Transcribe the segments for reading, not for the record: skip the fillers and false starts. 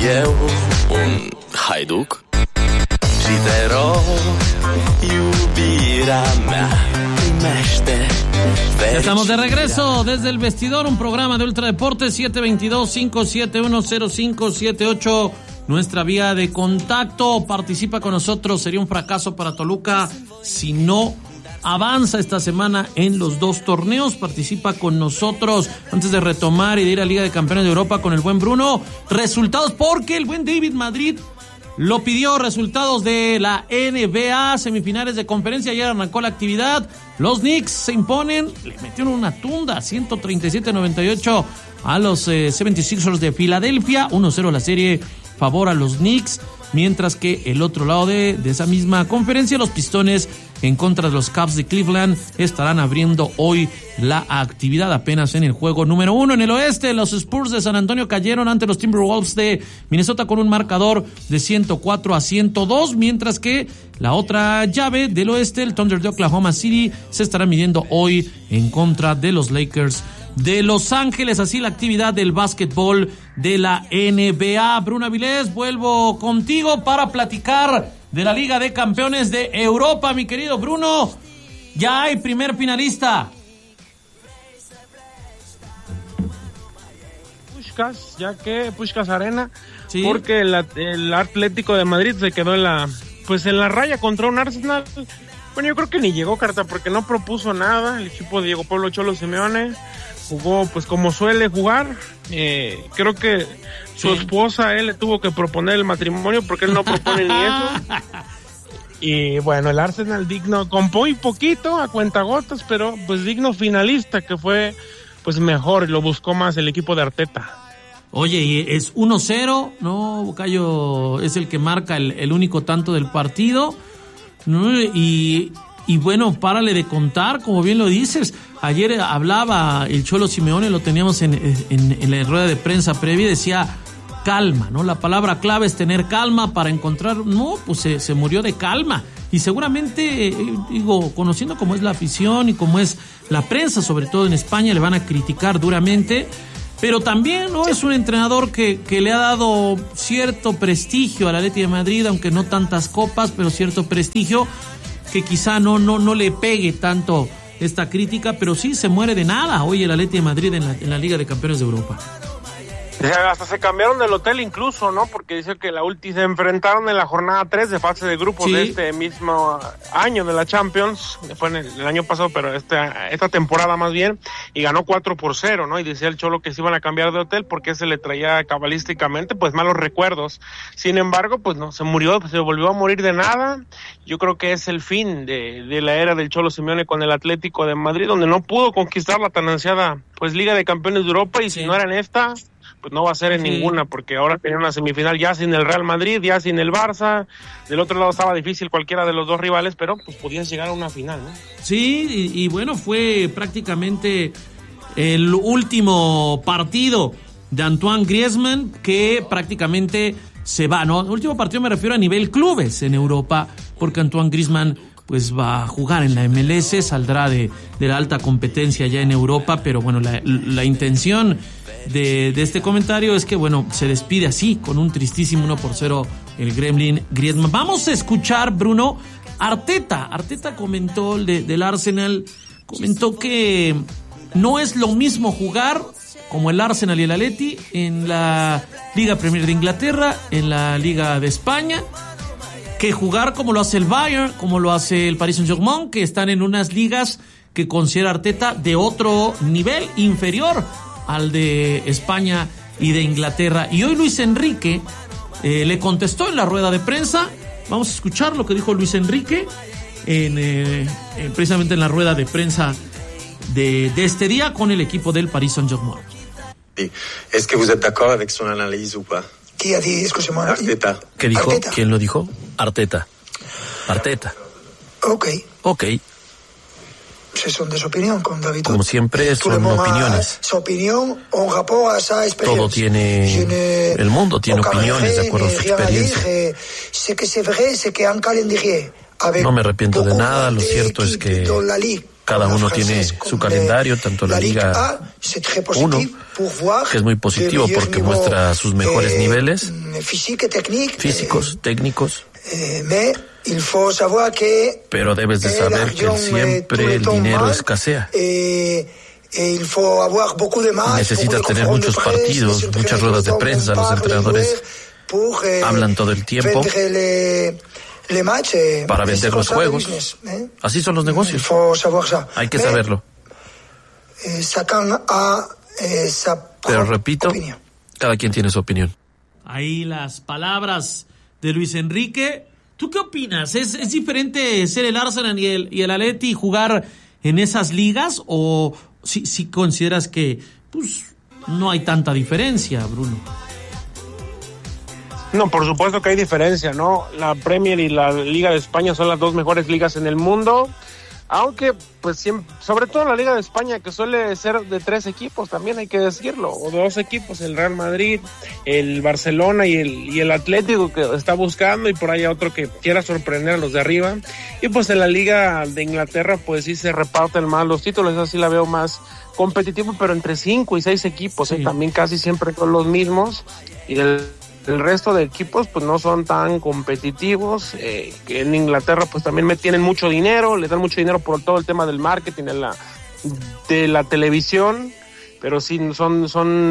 eu un haiduc și te rog, iubirea mea, primește. Ya estamos de regreso desde el vestidor, un programa de Ultradeporte. 722-571-0578, nuestra vía de contacto. Participa con nosotros, sería un fracaso para Toluca si no avanza esta semana en los dos torneos. Participa con nosotros antes de retomar y de ir a Liga de Campeones de Europa con el buen Bruno. Resultados, porque el buen David Madrid lo pidió. Resultados de la NBA, semifinales de conferencia. Ayer arrancó la actividad. Los Knicks se imponen, le metieron una tunda, 137-98 a los 76ers de Filadelfia. 1-0 la serie, favor a los Knicks. Mientras que el otro lado de esa misma conferencia, los Pistones en contra de los Cavs de Cleveland estarán abriendo hoy la actividad apenas en el juego número 1. En el oeste, los Spurs de San Antonio cayeron ante los Timberwolves de Minnesota con un marcador de 104-102, mientras que la otra llave del oeste, el Thunder de Oklahoma City, se estará midiendo hoy en contra de los Lakers de Los Ángeles. Así la actividad del básquetbol de la NBA. Bruno Avilés, vuelvo contigo para platicar de la Liga de Campeones de Europa, mi querido Bruno. Ya hay primer finalista. Puskás Arena, sí. Porque el Atlético de Madrid se quedó en la raya contra un Arsenal. Bueno, yo creo que ni llegó, Carta, porque no propuso nada. El equipo de Diego Pablo Cholo Simeone jugó pues como suele jugar. Creo que su esposa, él le tuvo que proponer el matrimonio porque él no propone ni eso. Y bueno, el Arsenal digno, con muy poquito, a cuentagotas, pero pues digno finalista, que fue pues mejor, lo buscó más el equipo de Arteta. Oye, y es 1-0, ¿no? Bucayo es el que marca el único tanto del partido, ¿no? Y bueno, párale de contar, como bien lo dices. Ayer hablaba el Cholo Simeone, lo teníamos en la rueda de prensa previa, decía calma, ¿no? La palabra clave es tener calma para encontrar. No, pues se murió de calma. Y seguramente, conociendo cómo es la afición y cómo es la prensa, sobre todo en España, le van a criticar duramente. Pero también, ¿no? Es un entrenador que le ha dado cierto prestigio al Atleti de Madrid, aunque no tantas copas, pero cierto prestigio, que quizá no le pegue tanto esta crítica, pero sí se muere de nada hoy el Atleti de Madrid en la Liga de Campeones de Europa. Hasta se cambiaron del hotel incluso, ¿no? Porque dice que se enfrentaron en la jornada 3 de fase de grupos de este mismo año de la Champions. Fue en el año pasado, pero esta temporada más bien, y ganó 4-0, ¿no? Y decía el Cholo que se iban a cambiar de hotel porque se le traía cabalísticamente pues malos recuerdos. Sin embargo, pues no, se volvió a morir de nada. Yo creo que es el fin de la era del Cholo Simeone con el Atlético de Madrid, donde no pudo conquistar la tan ansiada pues Liga de Campeones de Europa, y si no era en esta, pues no va a ser en ninguna, porque ahora tenía una semifinal ya sin el Real Madrid, ya sin el Barça. Del otro lado estaba difícil cualquiera de los dos rivales, pero pues podías llegar a una final, ¿no? Sí, y bueno, fue prácticamente el último partido de Antoine Griezmann, que prácticamente se va, ¿no? El último partido me refiero a nivel clubes en Europa, porque Antoine Griezmann pues va a jugar en la MLS, saldrá de la alta competencia ya en Europa, pero bueno, la intención de este comentario es que, bueno, se despide así, con un tristísimo 1-0 el Gremlin Griezmann. Vamos a escuchar, Bruno, Arteta comentó del Arsenal, comentó que no es lo mismo jugar como el Arsenal y el Atleti en la Liga Premier de Inglaterra, en la Liga de España, que jugar como lo hace el Bayern, como lo hace el Paris Saint-Germain, que están en unas ligas que considera Arteta de otro nivel, inferior al de España y de Inglaterra. Y hoy Luis Enrique le contestó en la rueda de prensa. Vamos a escuchar lo que dijo Luis Enrique precisamente en la rueda de prensa de este día con el equipo del Paris Saint-Germain. ¿Es que vous êtes d'accord avec son analyse ou pas? ¿Qui a dit? Excusez-moi. Arteta. ¿Qué dijo? Arteta. ¿Quién lo dijo? Arteta. Ok. Son de su opinión, con David. Como siempre, son opiniones. Su opinión en rapport a esa experiencia. Todo tiene... El mundo tiene opiniones de acuerdo a su experiencia. Sé que c'est vrai, c'est que en calendrier. No me arrepiento de nada, lo cierto es que Cada uno tiene su calendario, tanto la Liga 1, que es muy positivo porque muestra sus mejores niveles físicos, técnicos. Pero debes de saber que siempre el dinero escasea. Necesitas tener muchos partidos, muchas ruedas de prensa. Los entrenadores hablan todo el tiempo para vender los juegos. Así son los negocios. Hay que saberlo. Pero repito, cada quien tiene su opinión. Ahí las palabras de Luis Enrique. ¿Tú qué opinas? ¿Es diferente ser el Arsenal y el Atleti y jugar en esas ligas? ¿O si consideras que pues no hay tanta diferencia, Bruno? No, por supuesto que hay diferencia, ¿no? La Premier y la Liga de España son las dos mejores ligas en el mundo, aunque, pues, siempre, sobre todo la Liga de España, que suele ser de 3 equipos, también hay que decirlo, o de 2 equipos, el Real Madrid, el Barcelona y el Atlético, que está buscando, y por ahí otro que quiera sorprender a los de arriba. Y pues en la Liga de Inglaterra, pues sí se reparten más los títulos, así la veo más competitivo, pero entre 5 y 6 equipos, sí. También casi siempre son los mismos, y el resto de equipos pues no son tan competitivos, que en Inglaterra pues también tienen mucho dinero, les dan mucho dinero por todo el tema del marketing, de la televisión, pero sí son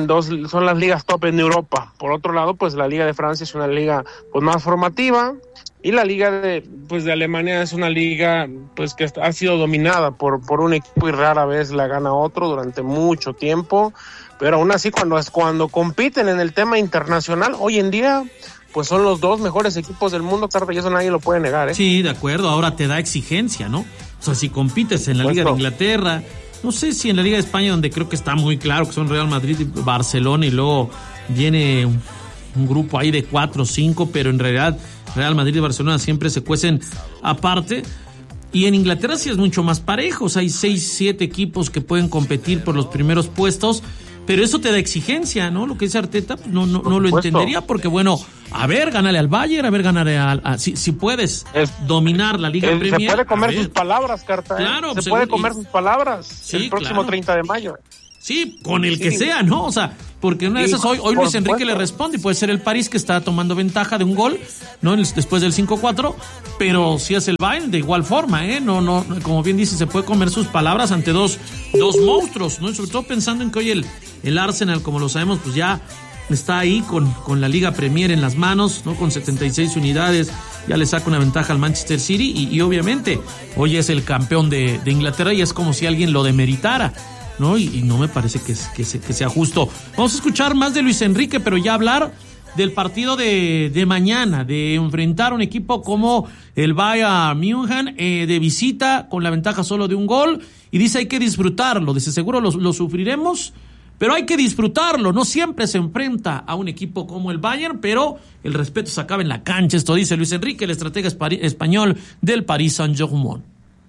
las ligas top en Europa. Por otro lado, pues la Liga de Francia es una liga pues más formativa, y la Liga de Alemania es una liga pues que ha sido dominada por un equipo y rara vez la gana otro durante mucho tiempo. Pero aún así, cuando compiten en el tema internacional, hoy en día, pues son los 2 mejores equipos del mundo, claro, y eso nadie lo puede negar, ¿eh? Sí, de acuerdo, ahora te da exigencia, ¿no? O sea, si compites en la Liga de Inglaterra, no sé si en la Liga de España, donde creo que está muy claro que son Real Madrid y Barcelona, y luego viene un grupo ahí de 4 o 5, pero en realidad Real Madrid y Barcelona siempre se cuecen aparte. Y en Inglaterra sí es mucho más parejo, o sea, hay 6, 7 equipos que pueden competir por los primeros puestos. Pero eso te da exigencia, ¿no? Lo que dice Arteta, pues no lo entendería, porque bueno, a ver, gánale al Bayern, gánale si puedes dominar la Liga Premier. Se puede comer sus palabras, Carta. Claro, se puede comer sus palabras sí, el próximo 30 de mayo. Sí, con el que sea, ¿no? O sea, porque una de esas hoy Luis Enrique le responde, y puede ser el París que está tomando ventaja de un gol, ¿no? Después del 5-4, pero si es el Bayern de igual forma, ¿eh? No, como bien dice, se puede comer sus palabras ante dos monstruos, ¿no? Y sobre todo pensando en que hoy el Arsenal, como lo sabemos, pues ya está ahí con la Liga Premier en las manos, ¿no? Con 76 unidades, ya le saca una ventaja al Manchester City, y obviamente hoy es el campeón de Inglaterra, y es como si alguien lo demeritara, ¿no? Y no me parece que sea justo. Vamos a escuchar más de Luis Enrique, pero ya hablar del partido de mañana, de enfrentar a un equipo como el Bayern München, de visita, con la ventaja solo de un gol, y dice hay que disfrutarlo, dice seguro lo sufriremos, pero hay que disfrutarlo, no siempre se enfrenta a un equipo como el Bayern, pero el respeto se acaba en la cancha, esto dice Luis Enrique, el estratega español del Paris Saint-Germain.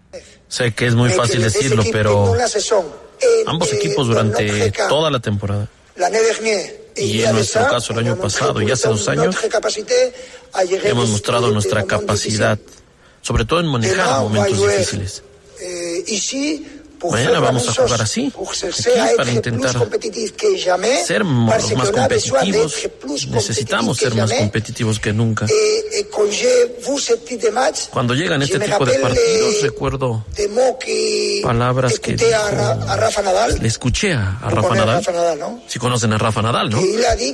Sé que es muy fácil decirlo, pero ambos equipos durante toda la temporada, y en nuestro caso el año pasado y hace 2 años, hemos mostrado nuestra capacidad, sobre todo en manejar momentos difíciles. Mañana vamos a jugar así, aquí, para intentar ser los más competitivos. Necesitamos ser más competitivos que nunca. Cuando llegan este tipo de partidos, recuerdo palabras que le escuché a Rafa Nadal. Si conocen a Rafa Nadal, ¿no?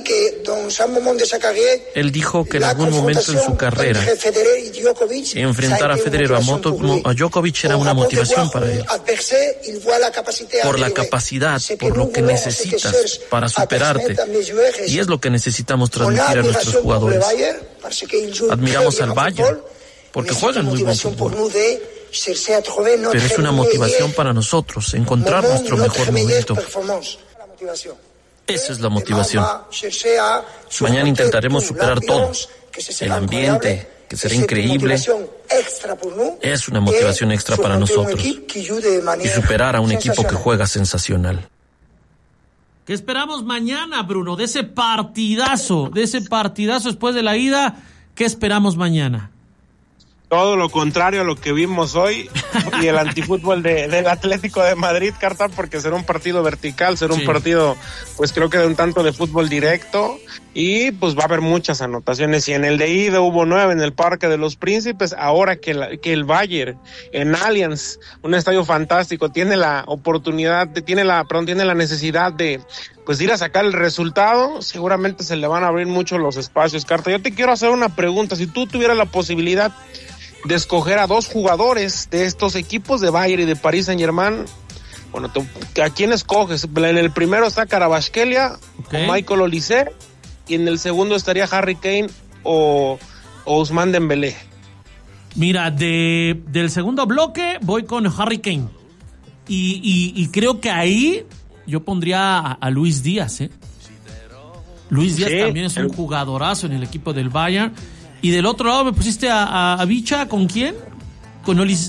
Él dijo que en algún momento en su carrera enfrentar a Federer o a Djokovic era una motivación para él. Por la capacidad, por lo que necesitas para superarte. Y es lo que necesitamos transmitir a nuestros jugadores. Admiramos al Bayern porque juegan muy buen fútbol. Pero es una motivación para nosotros, encontrar nuestro mejor momento. Esa es la motivación. Mañana intentaremos superar todo. El ambiente, que será increíble, es una motivación extra para nosotros, y superar a un equipo que juega sensacional. ¿Qué esperamos mañana, Bruno? De ese partidazo después de la ida, ¿qué esperamos mañana? Todo lo contrario a lo que vimos hoy y el antifútbol del Atlético de Madrid, Carta, porque será un partido vertical, será un partido, pues creo que de un tanto de fútbol directo y pues va a haber muchas anotaciones. Y en el de ida hubo 9 en el Parque de los Príncipes, ahora que el Bayern en Allianz, un estadio fantástico, tiene la necesidad de pues ir a sacar el resultado, seguramente se le van a abrir mucho los espacios, Carta. Yo te quiero hacer una pregunta, si tú tuvieras la posibilidad de escoger a 2 jugadores de estos equipos de Bayern y de Paris Saint-Germain, bueno, ¿a quién escoges? En el primero está Kvaratskhelia o Michael Olise, y en el segundo estaría Harry Kane o Ousmane Dembélé. Mira, del segundo bloque voy con Harry Kane. Y creo que ahí yo pondría a Luis Díaz, Luis Díaz también es un jugadorazo en el equipo del Bayern. Y del otro lado me pusiste a Bicha, ¿con quién? Con Olise.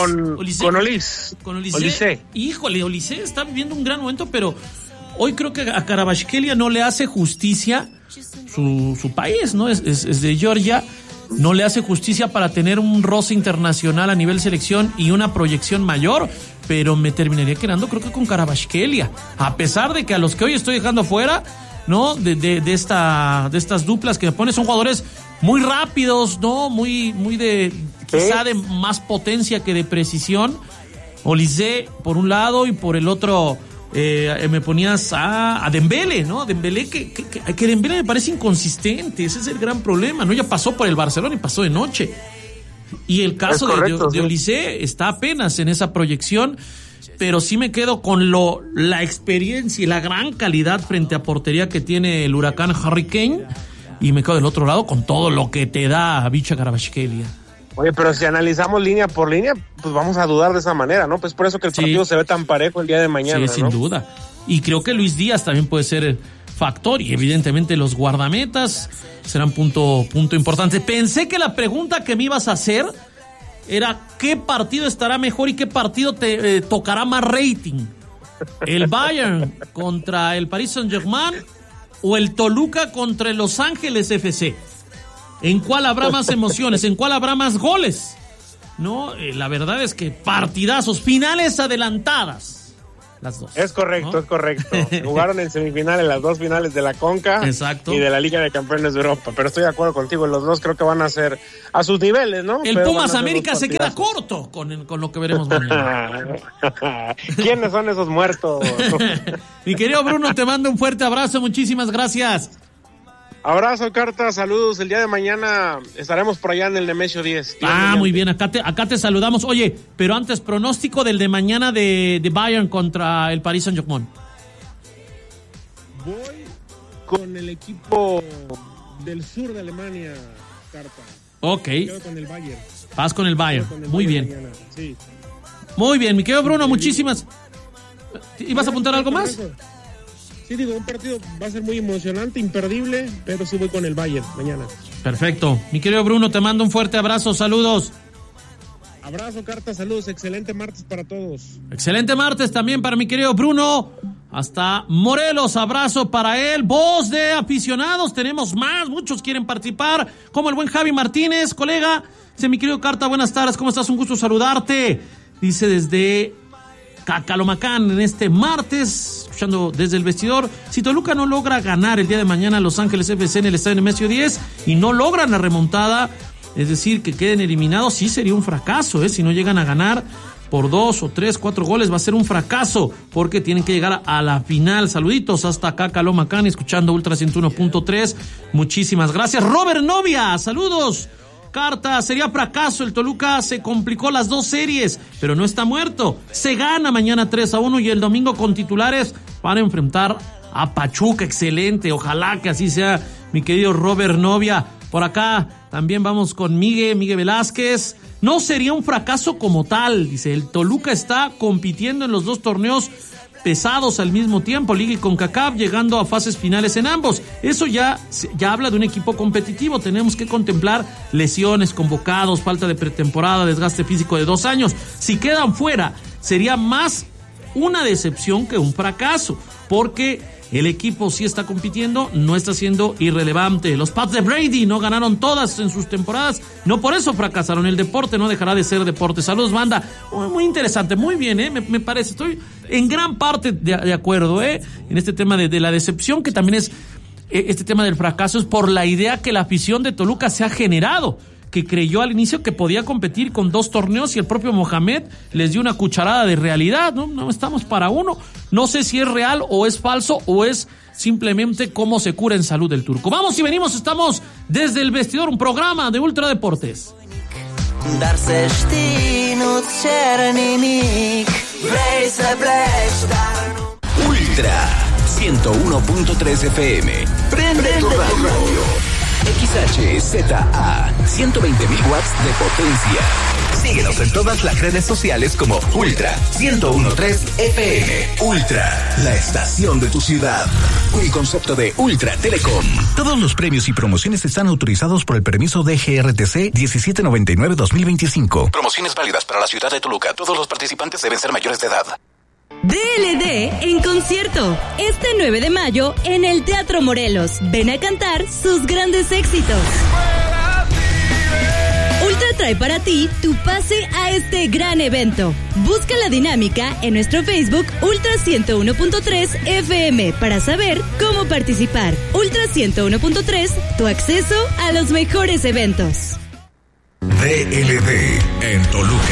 Híjole, Olise está viviendo un gran momento, pero hoy creo que a Kvaratskhelia no le hace justicia su país, ¿no? Es de Georgia. No le hace justicia para tener un roce internacional a nivel selección y una proyección mayor, pero me terminaría quedando creo que con Kvaratskhelia, a pesar de que a los que hoy estoy dejando fuera, ¿no? De estas duplas que me pone son jugadores muy rápidos, ¿no? Muy quizá de más potencia que de precisión. Olise por un lado y por el otro me ponías a Dembélé, ¿no? Dembélé que Dembélé me parece inconsistente, ese es el gran problema, ¿no? Ya pasó por el Barcelona y pasó de noche. Y el caso de Olise está apenas en esa proyección, pero sí me quedo con la experiencia y la gran calidad frente a portería que tiene el huracán Harry Kane, y me quedo del otro lado con todo lo que te da Bicha Kvaratskhelia. Oye, pero si analizamos línea por línea, pues vamos a dudar de esa manera, ¿no? Pues por eso que el partido se ve tan parejo el día de mañana, Sí, sin duda. Y creo que Luis Díaz también puede ser factor, y evidentemente los guardametas serán punto importante. Pensé que la pregunta que me ibas a hacer era ¿qué partido estará mejor y qué partido te tocará más rating? ¿El Bayern contra el Paris Saint-Germain o el Toluca contra el Los Ángeles FC? ¿En cuál habrá más emociones? ¿En cuál habrá más goles? No, la verdad es que partidazos, finales adelantadas, las dos. Es correcto, ¿no? Es correcto. Jugaron en semifinales las 2 finales de la Conca. Exacto. Y de la Liga de Campeones de Europa. Pero estoy de acuerdo contigo, los dos creo que van a ser a sus niveles, ¿no? El Pumas América se queda corto con lo que veremos mañana. ¿Quiénes son esos muertos? Mi querido Bruno, te mando un fuerte abrazo, muchísimas gracias. Abrazo, Carta, saludos. El día de mañana estaremos por allá en el Nemesio 10. Muy bien, acá te saludamos. Oye, pero antes, pronóstico del de mañana de Bayern contra el Paris Saint-Germain. Voy con el equipo del sur de Alemania, Carta. Ok. Quedo con el Bayern. Vas con el Bayern. Muy bien. Mañana. Sí. Muy bien, mi querido Bruno, muchísimas. ¿Ibas a apuntar algo más? Sí, digo, un partido va a ser muy emocionante, imperdible, pero sí voy con el Bayern mañana. Perfecto. Mi querido Bruno, te mando un fuerte abrazo, saludos. Abrazo, Carta, saludos, excelente martes para todos. Excelente martes también para mi querido Bruno. Hasta Morelos, abrazo para él. Voz de aficionados, tenemos más, muchos quieren participar, como el buen Javi Martínez, colega. Dice, mi querido Carta, buenas tardes, ¿cómo estás? Un gusto saludarte. Dice desde Cacalomacán en este martes, escuchando desde el vestidor. Si Toluca no logra ganar el día de mañana a Los Ángeles FC en el estadio Nemesio 10 y no logran la remontada, es decir, que queden eliminados, sí sería un fracaso, si no llegan a ganar por 2 o 3, 4 goles, va a ser un fracaso, porque tienen que llegar a la final. Saluditos hasta Cacalomacán, escuchando Ultra 101.3, muchísimas gracias. Robert Novia, saludos. Carta, sería fracaso, el Toluca se complicó las 2 series, pero no está muerto, se gana mañana 3-1 y el domingo con titulares para enfrentar a Pachuca. Excelente, ojalá que así sea, mi querido Robert Novia. Por acá también vamos con Miguel Velázquez. No sería un fracaso como tal, dice, el Toluca está compitiendo en los 2 torneos pesados al mismo tiempo, Liga y CONCACAF, llegando a fases finales en ambos. Eso ya habla de un equipo competitivo. Tenemos que contemplar lesiones, convocados, falta de pretemporada, desgaste físico de 2 años. Si quedan fuera, sería más una decepción que un fracaso, porque el equipo sí está compitiendo, no está siendo irrelevante. Los Pats de Brady no ganaron todas en sus temporadas, no por eso fracasaron. El deporte no dejará de ser deporte. Saludos, banda. Muy interesante, muy bien, me parece. Estoy en gran parte de acuerdo, en este tema de la decepción, que también es este tema del fracaso, es por la idea que la afición de Toluca se ha generado, que creyó al inicio que podía competir con 2 torneos y el propio Mohamed les dio una cucharada de realidad. No estamos para uno. No sé si es real o es falso o es simplemente cómo se cura en salud el turco. Vamos y venimos, estamos desde el vestidor, un programa de Ultra Deportes. Ultra 101.3 FM. Prende tu radio. XHZA 120.000 watts de potencia. Síguenos en todas las redes sociales como Ultra 101.3 FM. Ultra, la estación de tu ciudad. Un concepto de Ultra Telecom. Todos los premios y promociones están autorizados por el permiso de GRTC 1799-2025. Promociones válidas para la ciudad de Toluca. Todos los participantes deben ser mayores de edad. DLD en concierto, este 9 de mayo en el Teatro Morelos. Ven a cantar sus grandes éxitos. Ultra trae para ti tu pase a este gran evento. Busca la dinámica en nuestro Facebook Ultra 101.3 FM para saber cómo participar. Ultra 101.3, tu acceso a los mejores eventos. DLD en Toluca.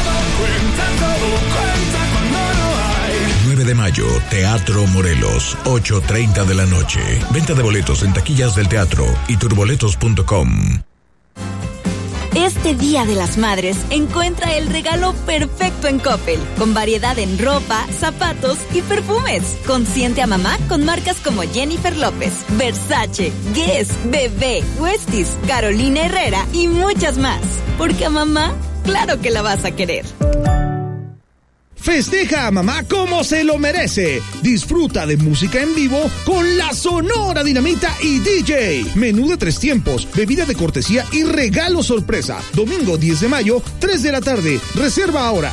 9 de mayo, Teatro Morelos, 8:30 de la noche. Venta de boletos en taquillas del teatro y turboletos.com. Este Día de las Madres encuentra el regalo perfecto en Coppel, con variedad en ropa, zapatos y perfumes. Consiente a mamá con marcas como Jennifer López, Versace, Guess, Bebé, Westies, Carolina Herrera y muchas más. Porque a mamá, claro que la vas a querer. Festeja a mamá como se lo merece. Disfruta de música en vivo con la Sonora Dinamita y DJ. Menú de 3 tiempos, bebida de cortesía y regalo sorpresa. Domingo 10 de mayo, 3 de la tarde. Reserva ahora,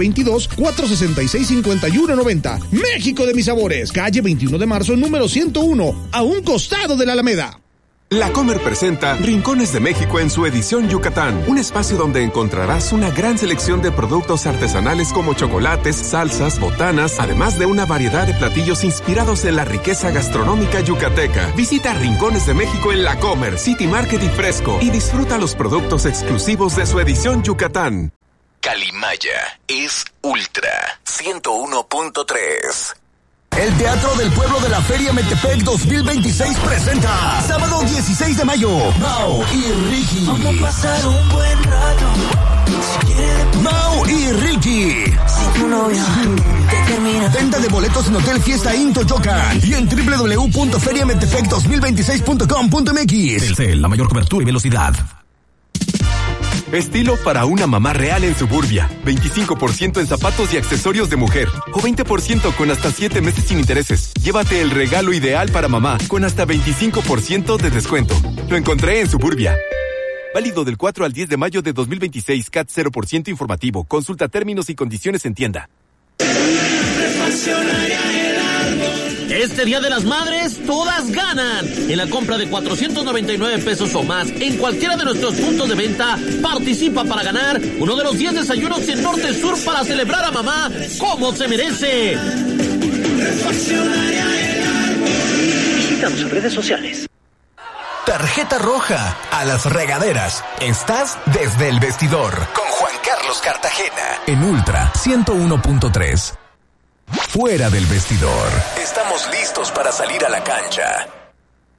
722-466-5190. México de mis sabores. Calle 21 de marzo, número 101, a un costado de la Alameda. La Comer presenta Rincones de México en su edición Yucatán, un espacio donde encontrarás una gran selección de productos artesanales como chocolates, salsas, botanas, además de una variedad de platillos inspirados en la riqueza gastronómica yucateca. Visita Rincones de México en La Comer, City Market y Fresco y disfruta los productos exclusivos de su edición Yucatán. Calimaya es Ultra 101.3. El Teatro del Pueblo de la Feria Metepec 2026 presenta sábado 16 de mayo, Mau y Ricky. Vamos a pasar un buen rato. Mau y Ricky. Si tu novia te termina. Venta de boletos en Hotel Fiesta In Toyocan y en www.feriametepec2026.com.mx. Telcel, la mayor cobertura y velocidad. Estilo para una mamá real en Suburbia. 25% en zapatos y accesorios de mujer. O 20% con hasta 7 meses sin intereses. Llévate el regalo ideal para mamá con hasta 25% de descuento. Lo encontré en Suburbia. Válido del 4 al 10 de mayo de 2026. CAT 0% informativo. Consulta términos y condiciones en tienda. Este Día de las Madres, todas ganan. En la compra de 499 pesos o más en cualquiera de nuestros puntos de venta, participa para ganar uno de los 10 desayunos en Norte Sur para celebrar a mamá como se merece. Visítanos en redes sociales. Tarjeta roja a las regaderas. Estás desde el vestidor Con Juan Carlos Cartagena. En Ultra 101.3. Fuera del vestidor. Estamos listos para salir a la cancha.